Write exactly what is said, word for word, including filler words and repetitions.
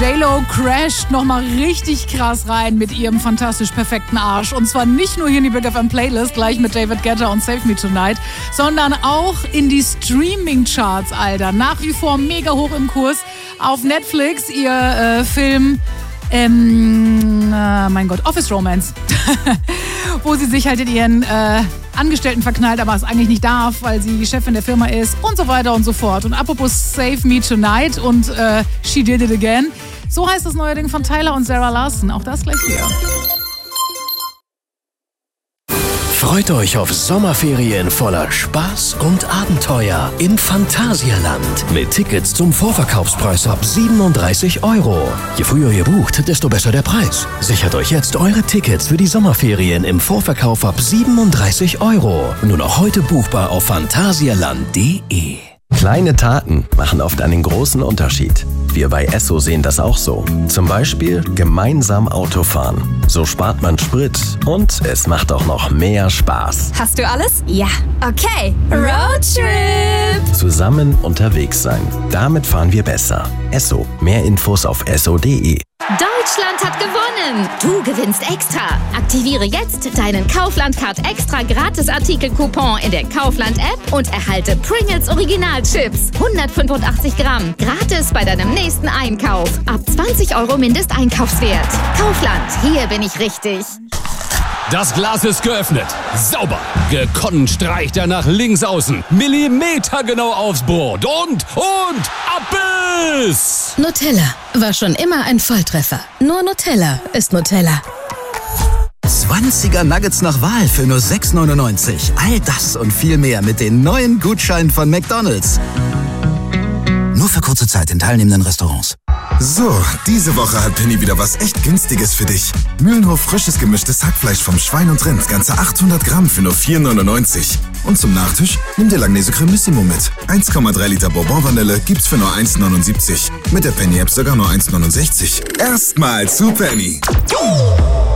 J-Lo crasht nochmal richtig krass rein mit ihrem fantastisch perfekten Arsch. Und zwar nicht nur hier in die Big F M Playlist, gleich mit David Guetta und Save Me Tonight, sondern auch in die Streaming-Charts, Alter. Nach wie vor mega hoch im Kurs. Auf Netflix ihr äh, Film, ähm, äh, mein Gott, Office Romance. Wo sie sich halt in ihren äh, Angestellten verknallt, aber es eigentlich nicht darf, weil sie die Chefin der Firma ist und so weiter und so fort. Und apropos Save Me Tonight und äh, She Did It Again. So heißt das neue Ding von Tyler und Sarah Larson. Auch das gleich hier. Freut euch auf Sommerferien voller Spaß und Abenteuer im Phantasialand. Mit Tickets zum Vorverkaufspreis ab siebenunddreißig Euro. Je früher ihr bucht, desto besser der Preis. Sichert euch jetzt eure Tickets für die Sommerferien im Vorverkauf ab siebenunddreißig Euro. Nur noch heute buchbar auf phantasialand punkt de. Kleine Taten machen oft einen großen Unterschied. Wir bei Esso sehen das auch so. Zum Beispiel gemeinsam Autofahren. So spart man Sprit und es macht auch noch mehr Spaß. Hast du alles? Ja. Okay. Roadtrip! Zusammen unterwegs sein. Damit fahren wir besser. Esso. Mehr Infos auf esso punkt de. Deutschland hat gewonnen! Du gewinnst extra! Aktiviere jetzt deinen Kaufland-Card extra Gratis-Artikel-Coupon in der Kaufland-App und erhalte Pringles Original-Chips. hundertfünfundachtzig Gramm. Gratis bei deinem nächsten Einkauf. Ab zwanzig Euro Mindesteinkaufswert. Kaufland, hier bin ich richtig. Das Glas ist geöffnet. Sauber. Gekonnt streicht er nach links außen. Millimetergenau aufs Brot. Und, und, Abbiss! Nutella war schon immer ein Volltreffer. Nur Nutella ist Nutella. zwanziger Nuggets nach Wahl für nur sechs neunundneunzig. All das und viel mehr mit den neuen Gutscheinen von McDonald's. Nur für kurze Zeit in teilnehmenden Restaurants. So, diese Woche hat Penny wieder was echt Günstiges für dich. Mühlenhof frisches gemischtes Hackfleisch vom Schwein und Rind, ganze achthundert Gramm für nur vier neunundneunzig. Und zum Nachtisch nimm dir Langnese Cremissimo mit. eins Komma drei Liter Bourbon-Vanille gibt's für nur eins neunundsiebzig. Mit der Penny-App sogar nur eins neunundsechzig. Erstmal zu Penny.